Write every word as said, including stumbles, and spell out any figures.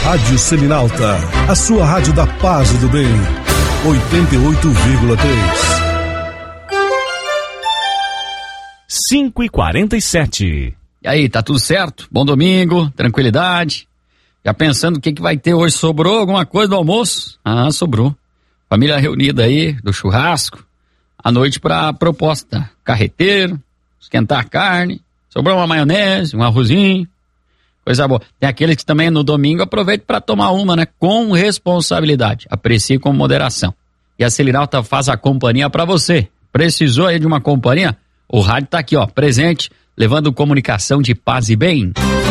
Rádio Seminalta, a sua rádio da paz e do bem. oitenta e oito vírgula três. cinco e quarenta e sete. E aí, tá tudo certo? Bom domingo, tranquilidade. Já pensando o que que vai ter hoje? Sobrou alguma coisa do almoço? Ah, sobrou. Família reunida aí, do churrasco. À noite pra proposta. Carreteiro, esquentar carne. Sobrou uma maionese, um arrozinho. Coisa boa. Tem aqueles que também no domingo aproveitam para tomar uma, né? Com responsabilidade. Aprecie com moderação. E a Seminalta faz a companhia para você. Precisou aí de uma companhia? O rádio tá aqui, ó, presente, levando comunicação de paz e bem.